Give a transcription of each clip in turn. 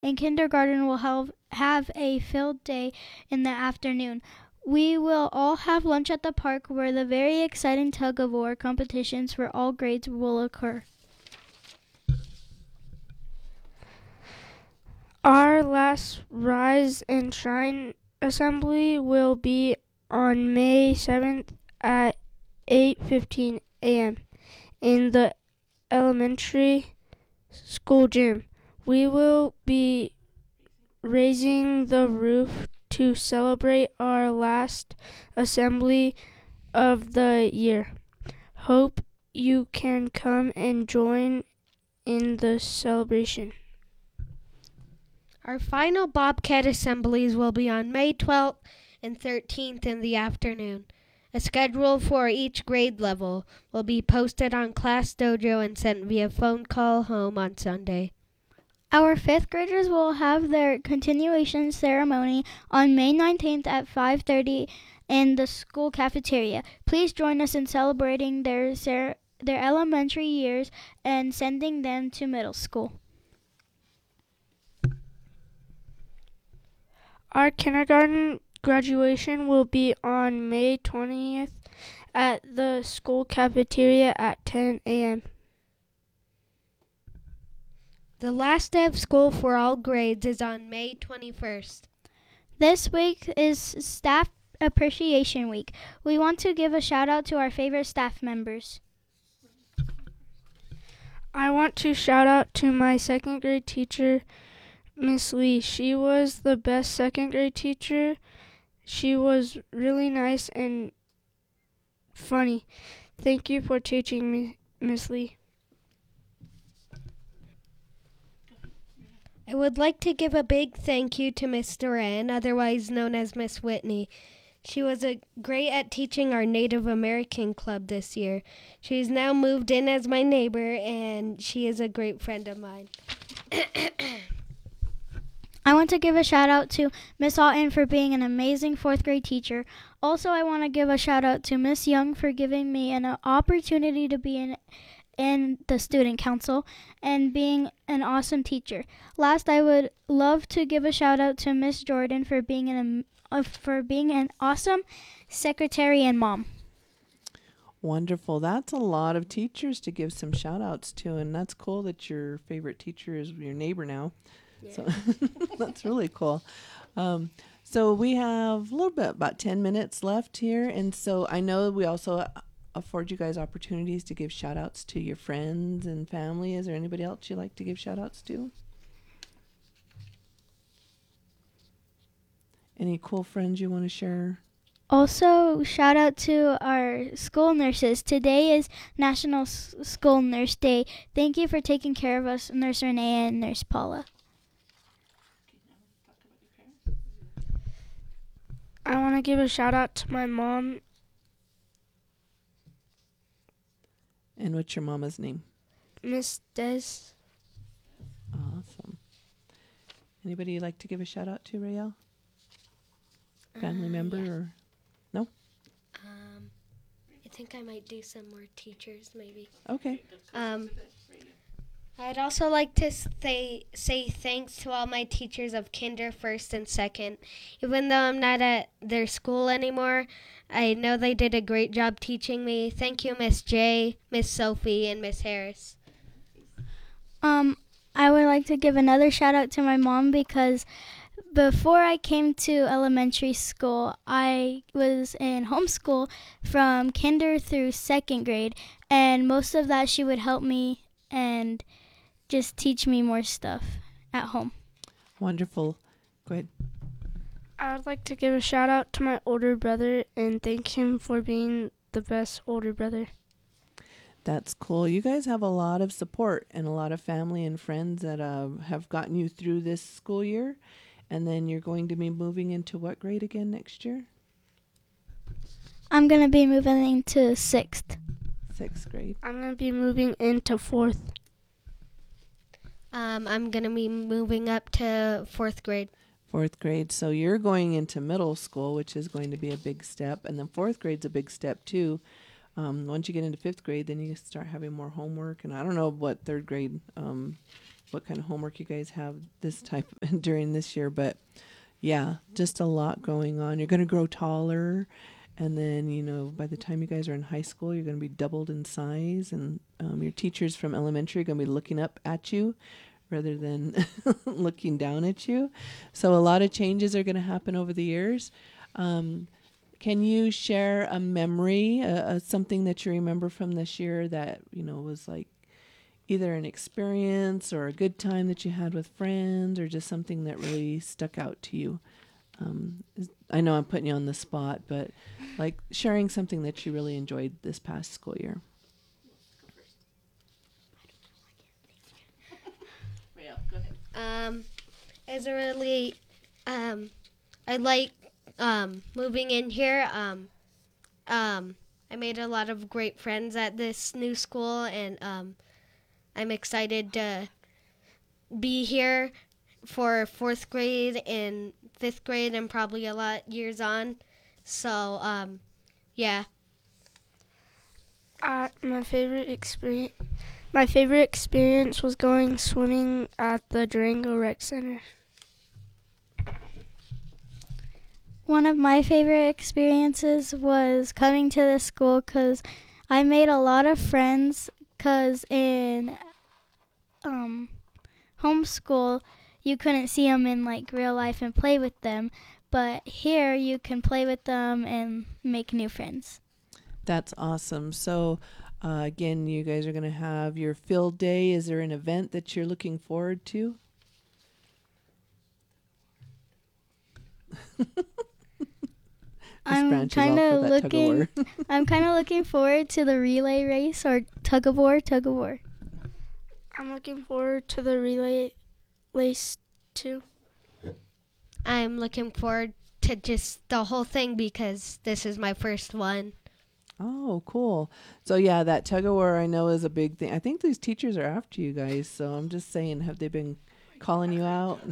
and kindergarten will have a field day in the afternoon. We will all have lunch at the park where the very exciting tug-of-war competitions for all grades will occur. Our last Rise and Shine assembly will be on May 7th at 8:15 a.m. in the elementary school gym. We will be raising the roof to celebrate our last assembly of the year. Hope you can come and join in the celebration. Our final Bobcat assemblies will be on May 12th and 13th in the afternoon. A schedule for each grade level will be posted on Class Dojo and sent via phone call home on Sunday. Our 5th graders will have their continuation ceremony on May 19th at 5:30 in the school cafeteria. Please join us in celebrating their elementary years and sending them to middle school. Our kindergarten graduation will be on May 20th at the school cafeteria at 10 a.m. The last day of school for all grades is on May 21st. This week is Staff Appreciation Week. We want to give a shout out to our favorite staff members. I want to shout out to my 2nd grade teacher, Miss Lee. She was the best 2nd grade teacher. She was really nice and funny. Thank you for teaching me, Miss Lee. I would like to give a big thank you to Miss Duran, otherwise known as Miss Whitney. She was great at teaching our Native American club this year. She's now moved in as my neighbor, and she is a great friend of mine. I want to give a shout out to Miss Otten for being an amazing 4th grade teacher. Also, I want to give a shout out to Miss Young for giving me an opportunity to be in the student council and being an awesome teacher. Last, I would love to give a shout out to Miss Jordan for being an awesome secretary and mom. Wonderful. That's a lot of teachers to give some shout outs to, and that's cool that your favorite teacher is your neighbor now. Yeah. So that's really cool. So we have a little bit, about 10 minutes left here. And so I know we also afford you guys opportunities to give shout outs to your friends and family. Is there anybody else you'd like to give shout outs to? Any cool friends you want to share? Also, shout out to our school nurses. Today is National School Nurse Day. Thank you for taking care of us, Nurse Renee and Nurse Paula. I want to give a shout out to my mom. And what's your mama's name? Miss Des. Awesome. Anybody you'd like to give a shout out to, Rael? Family member yeah. or no? I think I might do some more teachers, maybe. Okay. I'd also like to say thanks to all my teachers of kinder, first, and second. Even though I'm not at their school anymore, I know they did a great job teaching me. Thank you, Miss J, Miss Sophie, and Miss Harris. I would like to give another shout out to my mom because before I came to elementary school, I was in homeschool from kinder through 2nd grade, and most of that she would help me and just teach me more stuff at home. Wonderful. Go ahead. I would like to give a shout out to my older brother and thank him for being the best older brother. That's cool. You guys have a lot of support and a lot of family and friends that have gotten you through this school year. And then you're going to be moving into what grade again next year? I'm going to be moving into 6th. 6th grade. I'm going to be moving into 4th. I'm going to be moving up to 4th grade. 4th grade. So you're going into middle school, which is going to be a big step. And then 4th grade's a big step too. Once you get into 5th grade, then you start having more homework. And I don't know what 3rd grade what kind of homework you guys have this type during this year, but yeah, just a lot going on. You're going to grow taller, and then, you know, by the time you guys are in high school, you're going to be doubled in size, and your teachers from elementary are going to be looking up at you rather than looking down at you. So a lot of changes are going to happen over the years. Can you share a memory, something that you remember from this year that, you know, was like either an experience or a good time that you had with friends, or just something that really stuck out to you? I know I'm putting you on the spot, but like sharing something that you really enjoyed this past school year. Yeah, go ahead. As a really, I like moving in here. I made a lot of great friends at this new school, and I'm excited to be here for 4th grade and 5th grade and probably a lot years on. So, yeah. My favorite experience was going swimming at the Durango Rec Center. One of my favorite experiences was coming to this school because I made a lot of friends, because in homeschool you couldn't see them in like real life and play with them, but here you can play with them and make new friends. That's awesome. So again, you guys are going to have your field day. Is there an event that you're looking forward to? I'm kind of looking forward to the relay race or tug of war. I'm looking forward to the relay race too. I'm looking forward to just the whole thing because this is my first one. Oh, cool. So yeah, that tug of war I know is a big thing. I think these teachers are after you guys, so I'm just saying, have they been calling you out?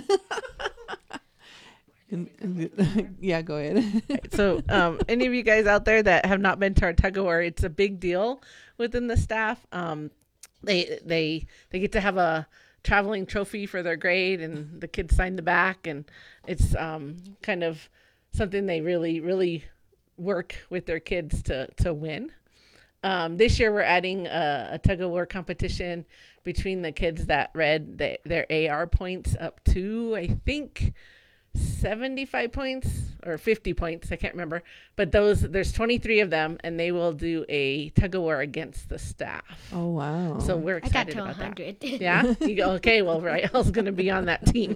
Yeah, go ahead. So any of you guys out there that have not been to our tug of war, it's a big deal within the staff. They get to have a traveling trophy for their grade, and the kids sign the back, and it's kind of something they really work with their kids to win. This year we're adding a tug of war competition between the kids that read their AR points up to, I think, 75 points or 50 points, I can't remember, but there's 23 of them, and they will do a tug of war against the staff. Oh, wow. So we're excited I got to about 100. that. Yeah, you go, okay, well, Rael's going to be on that team.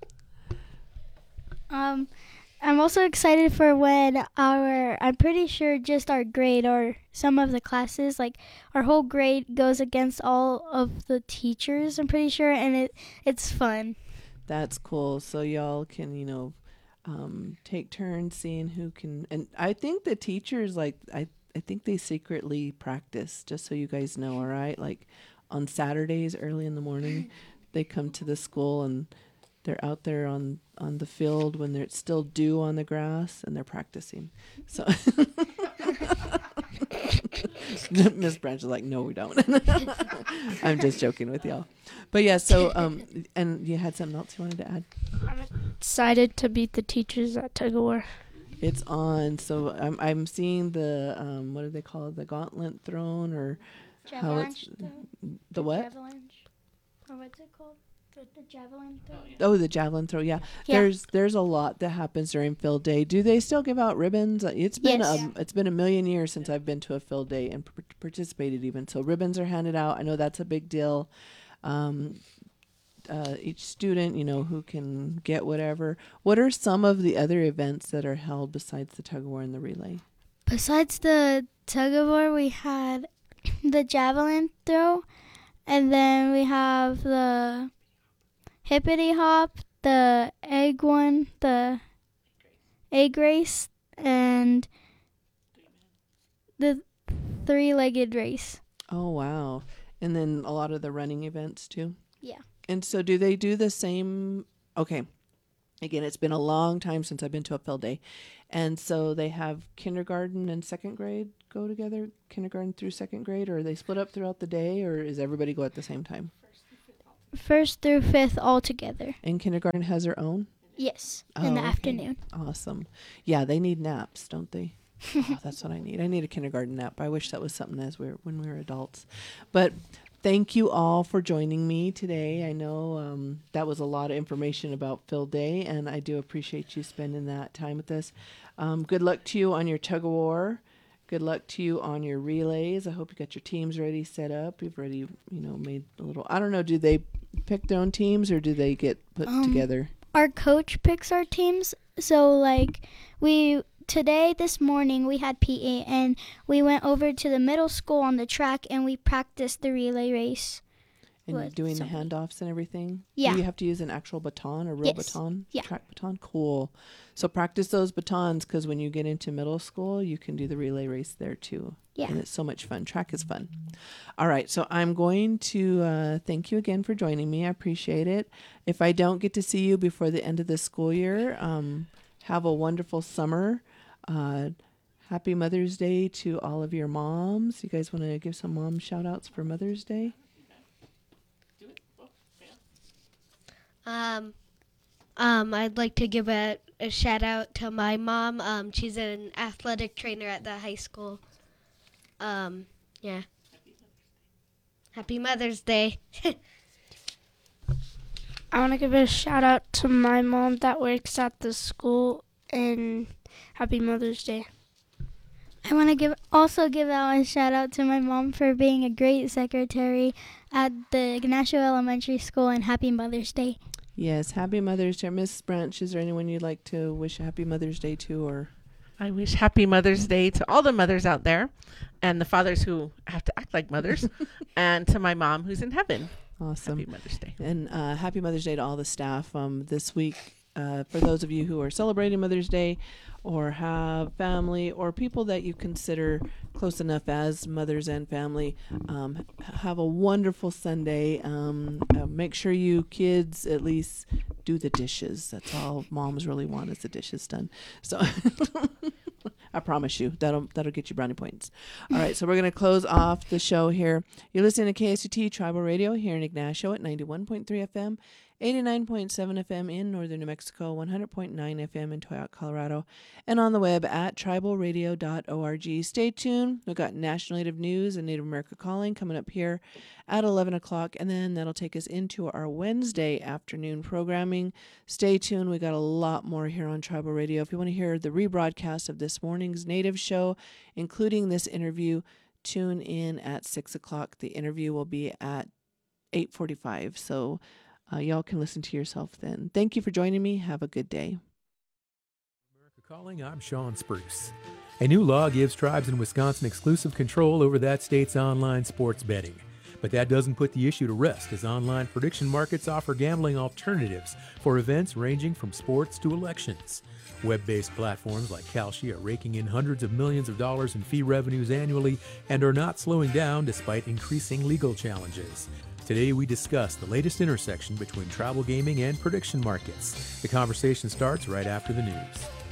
I'm also excited for when I'm pretty sure just our grade or some of the classes, like our whole grade goes against all of the teachers, I'm pretty sure, and it's fun. That's cool. So y'all can, take turns seeing who can. And I think the teachers, like, I think they secretly practice, just so you guys know, all right? Like on Saturdays early in the morning, they come to the school and they're out there on the field when it's still dew on the grass, and they're practicing. So Miss Branch is like, no, we don't. I'm just joking with y'all. But yeah, so and you had something else you wanted to add? I'm excited to beat the teachers at tug of war. It's on. So I'm seeing the what do they call it? The gauntlet thrown, or how it's the what? Avalanche. Or what's it called? The javelin throw. Oh, the javelin throw. Yeah. There's a lot that happens during field day. Do they still give out ribbons? It's been it's been a million years since I've been to a field day and participated even. So ribbons are handed out. I know that's a big deal. Each student, who can get whatever. What are some of the other events that are held besides the tug of war and the relay? Besides the tug of war, we had the javelin throw, and then we have the hippity hop, the egg one, the egg race, and the 3-legged race. Oh, wow. And then a lot of the running events too? Yeah. And so do they do the same? Okay. Again, it's been a long time since I've been to a field day. And so they have kindergarten and second grade go together, kindergarten through second grade, or are they split up throughout the day, or does everybody go at the same time? first through fifth all together. And kindergarten has their own? Yes, in the okay. afternoon. Awesome. Yeah, they need naps, don't they? Oh, that's what I need. I need a kindergarten nap. I wish that was something when we were adults. But thank you all for joining me today. I know that was a lot of information about Phil Day, and I do appreciate you spending that time with us. Good luck to you on your tug-of-war. Good luck to you on your relays. I hope you got your teams ready, set up. You've already, made a little. I don't know. Do they pick their own teams or do they get put together? Our coach picks our teams. So, this morning we had PE and we went over to the middle school on the track and we practiced the relay race. And doing the handoffs and everything? Yeah. Do you have to use an actual baton, a real baton? Yeah. Track baton? Cool. So practice those batons because when you get into middle school, you can do the relay race there too. Yeah. And it's so much fun. Track is fun. All right. So I'm going to thank you again for joining me. I appreciate it. If I don't get to see you before the end of the school year, have a wonderful summer. Happy Mother's Day to all of your moms. You guys want to give some mom shout outs for Mother's Day? I'd like to give a shout out to my mom. She's an athletic trainer at the high school. Yeah. Happy Mother's Day. I want to give a shout out to my mom that works at the school, and Happy Mother's Day. I want to also give out a shout out to my mom for being a great secretary at the Ignacio Elementary School, and Happy Mother's Day. Yes, Happy Mother's Day. Miss Branch, is there anyone you'd like to wish a Happy Mother's Day to? Or I wish Happy Mother's Day to all the mothers out there and the fathers who have to act like mothers and to my mom who's in heaven. Awesome. Happy Mother's Day. And Happy Mother's Day to all the staff this week. For those of you who are celebrating Mother's Day or have family or people that you consider close enough as mothers and family, have a wonderful Sunday. Make sure you kids at least do the dishes. That's all moms really want is the dishes done. So I promise you that'll get you brownie points. All right, so we're going to close off the show here. You're listening to KSUT Tribal Radio here in Ignacio at 91.3 FM. 89.7 FM in northern New Mexico, 100.9 FM in Toyoak, Colorado, and on the web at tribalradio.org. Stay tuned. We've got National Native News and Native America Calling coming up here at 11 o'clock, and then that'll take us into our Wednesday afternoon programming. Stay tuned. We got a lot more here on Tribal Radio. If you want to hear the rebroadcast of this morning's Native show, including this interview, tune in at 6 o'clock. The interview will be at 8:45, so y'all can listen to yourself then. Thank you for joining me. Have a good day. America Calling, I'm Sean Spruce. A new law gives tribes in Wisconsin exclusive control over that state's online sports betting. But that doesn't put the issue to rest, as online prediction markets offer gambling alternatives for events ranging from sports to elections. Web-based platforms like Kalshi are raking in hundreds of millions of dollars in fee revenues annually and are not slowing down despite increasing legal challenges. Today we discuss the latest intersection between tribal gaming and prediction markets. The conversation starts right after the news.